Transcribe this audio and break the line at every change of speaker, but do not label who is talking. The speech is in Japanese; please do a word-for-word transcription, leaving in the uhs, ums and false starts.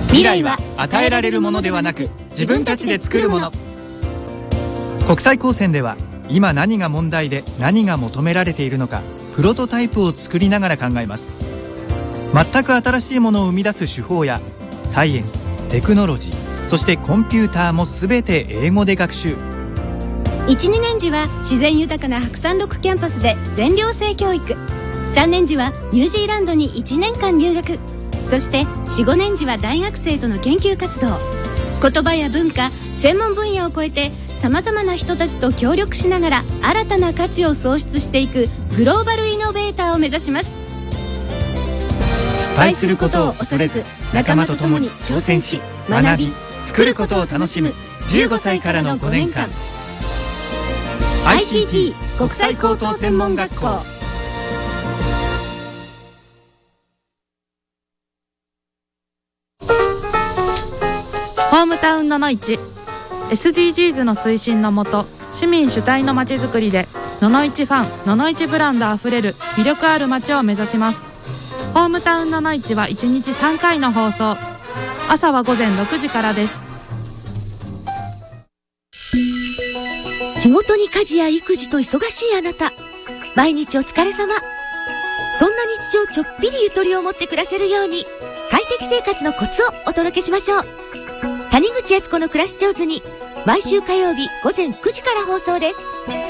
未来は与えられるものではなく、自分たちで作るもの。国際高専では今何が問題で何が求められているのか、プロトタイプを作りながら考えます。全く新しいものを生み出す手法やサイエンス、テクノロジー、そしてコンピューターも全て英語で学習。
いち、にねん時は自然豊かな白山六キャンパスで全寮制教育。さんねん時はニュージーランドにいちねんかん留学。そしてよん、ごねん時は大学生との研究活動。言葉や文化、専門分野を超えてさまざまな人たちと協力しながら新たな価値を創出していくグローバルイノベーターを目指します。
失敗することを恐れず、仲間と共に挑戦し、学び、作ることを楽しむじゅうごさいからのごねんかん。 アイシーティー 国際高等専門学校。
ホームタウンののいち エスディージーズ の推進のもと、市民主体のまちづくりでののいちファン、ののいちブランドあふれる魅力ある街を目指します。ホームタウンののいちはいちにちさんかいの放送。朝はごぜんろくじからです。
仕事に家事や育児と忙しいあなた、毎日お疲れ様。そんな日常ちょっぴりゆとりを持って暮らせるように、快適生活のコツをお届けしましょう。谷口悦子の暮らし上手に、毎週火曜日ごぜんくじから放送です。